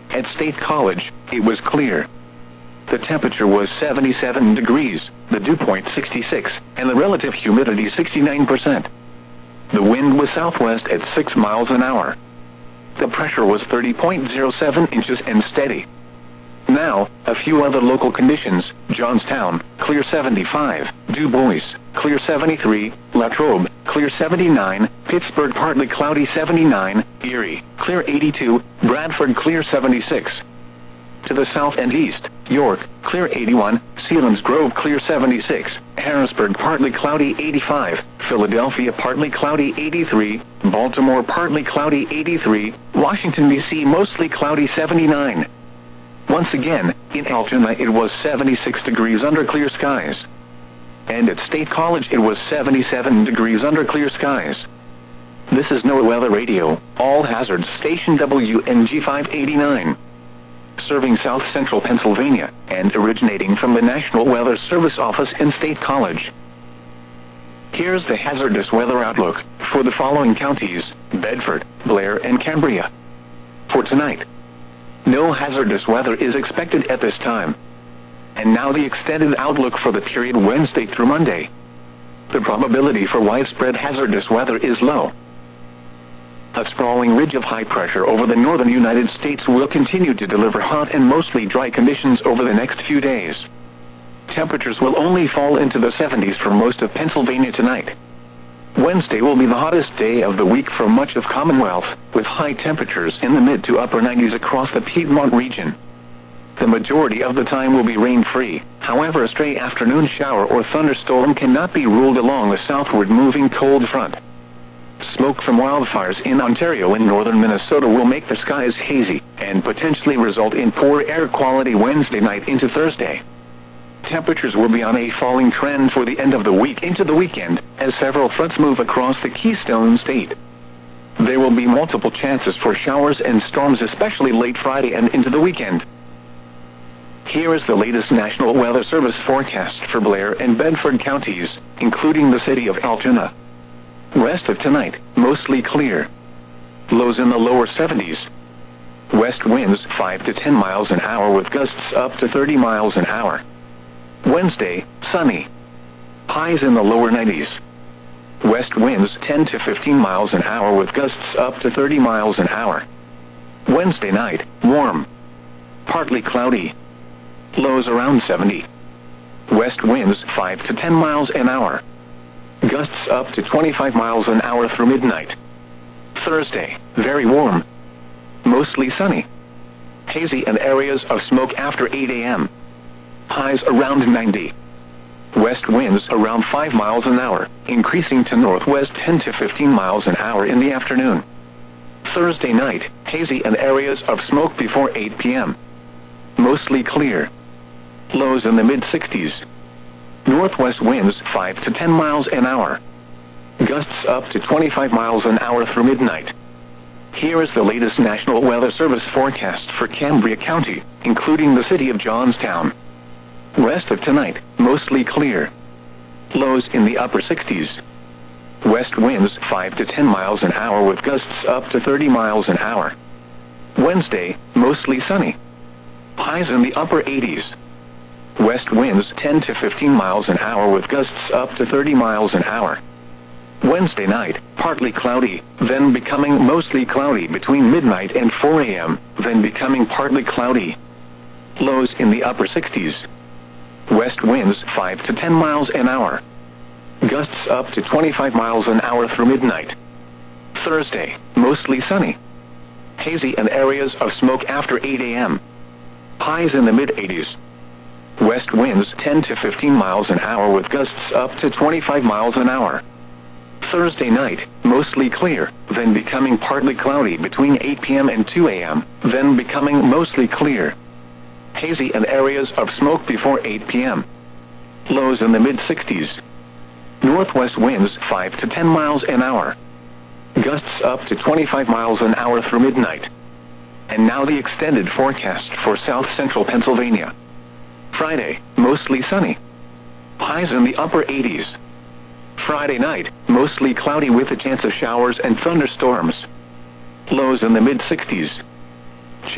At State College, it was clear. The temperature was 77 degrees, the dew point 66, and the relative humidity 69%. The wind was southwest at 6 miles an hour. The pressure was 30.07 inches and steady. Now, a few other local conditions: Johnstown, clear 75, Du Bois, clear 73, Latrobe, clear 79, Pittsburgh partly cloudy 79, Erie, clear 82, Bradford clear 76. To the south and east, York, clear 81, Selinsgrove clear 76, Harrisburg partly cloudy 85, Philadelphia partly cloudy 83, Baltimore partly cloudy 83, Washington, D.C. mostly cloudy 79. Once again, in Altoona it was 76 degrees under clear skies. And at State College it was 77 degrees under clear skies. This is NOAA Weather Radio, all hazards station WNG 589. Serving South Central Pennsylvania, and originating from the National Weather Service office in State College. Here's the hazardous weather outlook for the following counties: Bedford, Blair, and Cambria. For tonight, no hazardous weather is expected at this time. And now the extended outlook for the period Wednesday through Monday. The probability for widespread hazardous weather is low. A sprawling ridge of high pressure over the northern United States will continue to deliver hot and mostly dry conditions over the next few days. Temperatures will only fall into the 70s for most of Pennsylvania tonight. Wednesday will be the hottest day of the week for much of Commonwealth, with high temperatures in the mid to upper 90s across the Piedmont region. The majority of the time will be rain-free, however a stray afternoon shower or thunderstorm cannot be ruled along the southward moving cold front. Smoke from wildfires in Ontario and northern Minnesota will make the skies hazy, and potentially result in poor air quality Wednesday night into Thursday. Temperatures will be on a falling trend for the end of the week into the weekend, as several fronts move across the Keystone State. There will be multiple chances for showers and storms, especially late Friday and into the weekend. Here is the latest National Weather Service forecast for Blair and Bedford counties, including the city of Altoona. Rest of tonight, mostly clear. Lows in the lower 70s. West winds 5 to 10 miles an hour with gusts up to 30 miles an hour. Wednesday, sunny. Highs in the lower 90s. West winds 10 to 15 miles an hour with gusts up to 30 miles an hour. Wednesday night, warm. Partly cloudy. Lows around 70. West winds 5 to 10 miles an hour. Gusts up to 25 miles an hour through midnight. Thursday, very warm. Mostly sunny. Hazy and areas of smoke after 8 a.m. Highs around 90. West winds around 5 miles an hour, increasing to northwest 10 to 15 miles an hour in the afternoon. Thursday night, hazy and areas of smoke before 8 p.m. Mostly clear. Lows in the mid-60s. Northwest winds 5 to 10 miles an hour. Gusts up to 25 miles an hour through midnight. Here is the latest National Weather Service forecast for Cambria County, including the city of Johnstown. Rest of tonight, mostly clear. Lows in the upper 60s. West winds 5 to 10 miles an hour with gusts up to 30 miles an hour. Wednesday, mostly sunny. Highs in the upper 80s. West winds 10 to 15 miles an hour with gusts up to 30 miles an hour. Wednesday night, partly cloudy, then becoming mostly cloudy between midnight and 4 a.m., then becoming partly cloudy. Lows in the upper 60s. West winds 5 to 10 miles an hour. Gusts up to 25 miles an hour through midnight. Thursday, mostly sunny. Hazy and areas of smoke after 8 a.m. Highs in the mid-80s. West winds 10 to 15 miles an hour with gusts up to 25 miles an hour. Thursday night, mostly clear, then becoming partly cloudy between 8 p.m. and 2 a.m., then becoming mostly clear. Hazy and areas of smoke before 8 p.m. Lows in the mid-60s. Northwest winds 5 to 10 miles an hour. Gusts up to 25 miles an hour through midnight. And now the extended forecast for South Central Pennsylvania. Friday, mostly sunny. Highs in the upper 80s. Friday night, mostly cloudy with a chance of showers and thunderstorms. Lows in the mid-60s.